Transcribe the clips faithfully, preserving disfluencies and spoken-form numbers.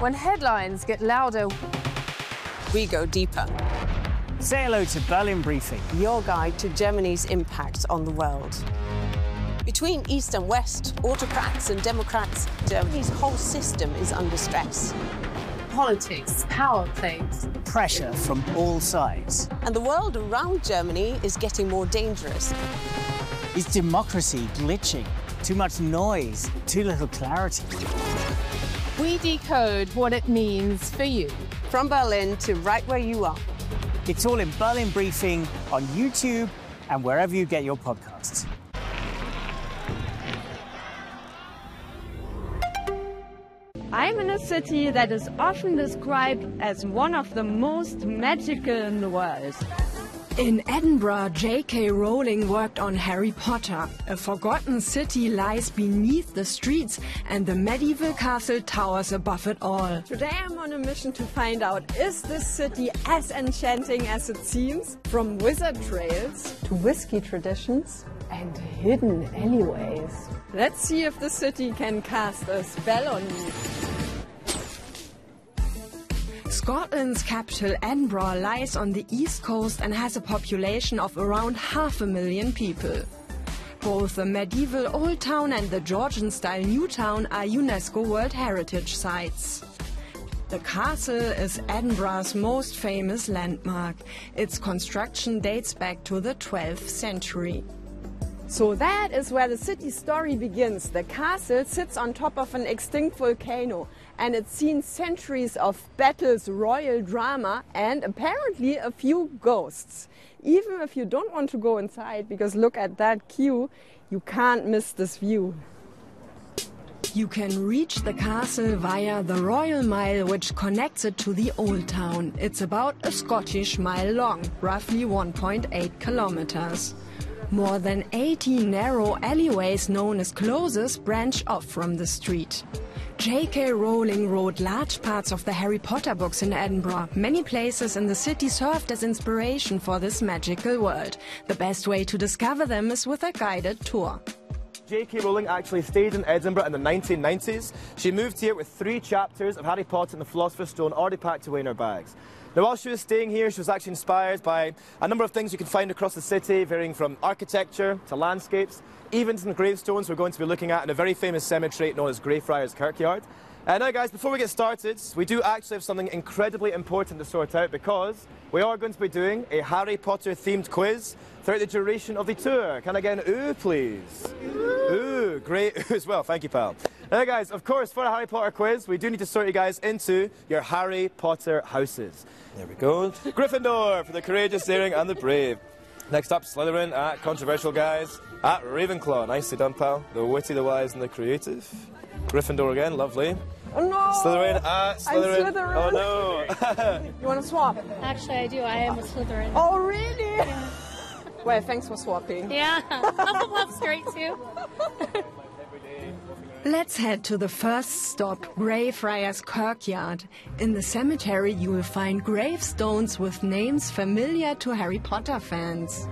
When headlines get louder, we go deeper. Say hello to Berlin Briefing, your guide to Germany's impact on the world. Between East and West, autocrats and democrats, Germany's whole system is under stress. politics, power plays, pressure from all sides. And the world around Germany is getting more dangerous. Is democracy glitching? Too much noise, too little clarity. We decode what it means for you. From Berlin to right where you are. It's all in Berlin Briefing on YouTube and wherever you get your podcasts. I'm in a city that is often described as one of the most magical in the world. In Edinburgh, J K Rowling worked on Harry Potter. A forgotten city lies beneath the streets and the medieval castle towers above it all. Today I'm on a mission to find out, is this city as enchanting as it seems? From wizard trails to whiskey traditions and hidden alleyways. Let's see if the city can cast a spell on me. Scotland's capital, Edinburgh, lies on the east coast and has a population of around half a million people. Both the medieval Old Town and the Georgian-style New Town are UNESCO World Heritage Sites. The castle is Edinburgh's most famous landmark. Its construction dates back to the twelfth century. So that is where the city's story begins. The castle sits on top of an extinct volcano, and it's seen centuries of battles, royal drama, and apparently a few ghosts. Even if you don't want to go inside, because look at that queue, you can't miss this view. You can reach the castle via the Royal Mile, which connects it to the Old Town. It's about a Scottish mile long, roughly one point eight kilometers. More than eighty narrow alleyways known as closes branch off from the street. J K Rowling wrote large parts of the Harry Potter books in Edinburgh. Many places in the city served as inspiration for this magical world. The best way to discover them is with a guided tour. J K Rowling actually stayed in Edinburgh in the nineteen nineties. She moved here with three chapters of Harry Potter and the Philosopher's Stone already packed away in her bags. Now, while she was staying here, she was actually inspired by a number of things you can find across the city, varying from architecture to landscapes, even some gravestones we're going to be looking at in a very famous cemetery known as Greyfriars Kirkyard. Uh, now, guys, before we get started, we do actually have something incredibly important to sort out, because we are going to be doing a Harry Potter-themed quiz throughout the duration of the tour. Can I get an ooh, please? Ooh, ooh great ooh as well. Thank you, pal. Now, guys, of course, for a Harry Potter quiz, we do need to sort you guys into your Harry Potter houses. There we go. Gryffindor for the courageous, daring, and the brave. Next up, Slytherin at controversial guys. At Ravenclaw, nicely done, pal. The witty, the wise, and the creative. Gryffindor again, lovely. Oh no! Slytherin at Slytherin. I'm Slytherin. Oh no! You want to swap? Actually, I do. I am a Slytherin. Oh really? Yeah. Well, thanks for swapping. Yeah, Hufflepuff's great too. Let's head to the first stop, Greyfriars Kirkyard. In the cemetery you will find gravestones with names familiar to Harry Potter fans.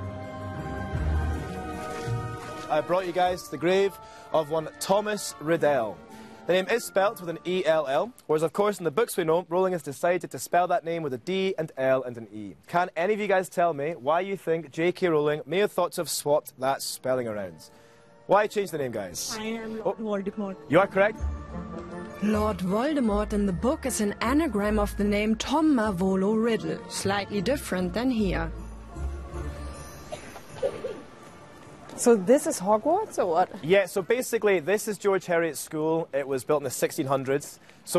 I brought you guys to the grave of one Thomas Riddell. The name is spelt with an E L L, whereas of course in the books we know, Rowling has decided to spell that name with a D and L and an E. Can any of you guys tell me why you think J K Rowling may have thought to have swapped that spelling around? Why change the name, guys? I am Lord oh. Voldemort. You are correct. Lord Voldemort in the book is an anagram of the name Tom Marvolo Riddle, slightly different than here. So this is Hogwarts or what? Yeah, so basically this is George Heriot's school. It was built in the sixteen hundreds. So